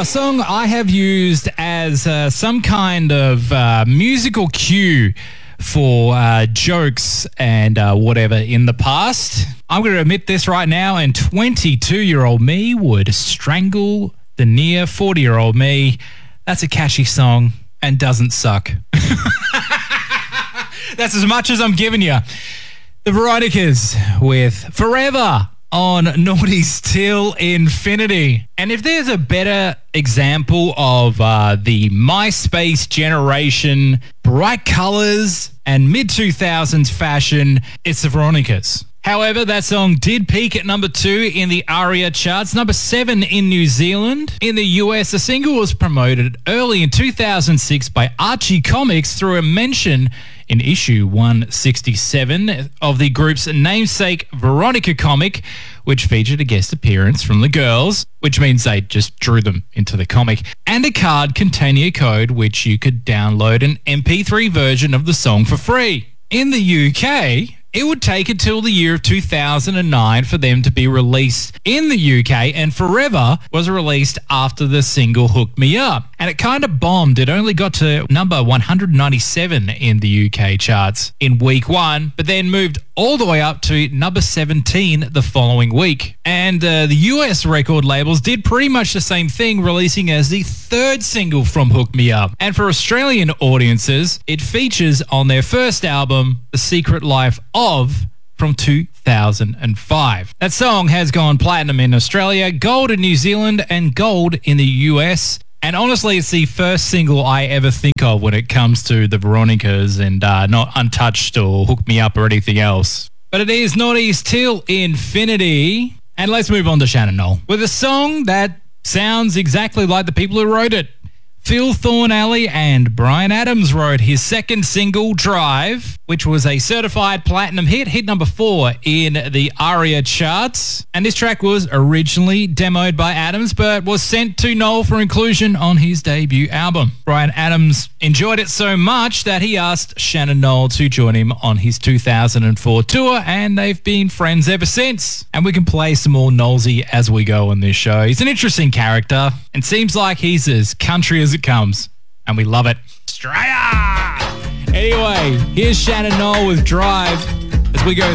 A song I have used as some kind of musical cue for jokes and whatever in the past. I'm going to admit this right now, and 22-year-old me would strangle the near 40-year-old me. That's a catchy song and doesn't suck. That's as much as I'm giving you. The Veronicas with Forever on Naughties Till Infinity. And if there's a better example of the MySpace generation, bright colours and mid-2000s fashion, it's the Veronicas. However, that song did peak at number 2 in the ARIA charts, number 7 in New Zealand. In the US, the single was promoted early in 2006 by Archie Comics through a mention in issue 167 of the group's namesake Veronica comic, which featured a guest appearance from the girls, which means they just drew them into the comic, and a card containing a code which you could download an MP3 version of the song for free. In the UK, it would take until the year of 2009 for them to be released in the UK, and Forever was released after the single Hook Me Up. And it kind of bombed. It only got to number 197 in the UK charts in week 1, but then moved all the way up to number 17 the following week. And the US record labels did pretty much the same thing, releasing as the 3rd single from Hook Me Up. And for Australian audiences, it features on their first album, The Secret Life of, from 2005. That song has gone platinum in Australia, gold in New Zealand, and gold in the US. And honestly, it's the first single I ever think of when it comes to the Veronicas, and not Untouched or Hook Me Up or anything else. But it is Naughties Till Infinity. And let's move on to Shannon Noll with a song that sounds exactly like the people who wrote it. Phil Thornalley and Bryan Adams wrote his second single, Drive, which was a certified platinum hit number 4 in the ARIA charts. And this track was originally demoed by Adams, but was sent to Noll for inclusion on his debut album. Bryan Adams enjoyed it so much that he asked Shannon Noll to join him on his 2004 tour, and they've been friends ever since. And we can play some more Nollsy as we go on this show. He's an interesting character, and seems like he's as country as it comes, and we love it. Australia! Anyway, here's Shannon Noll with Drive as we go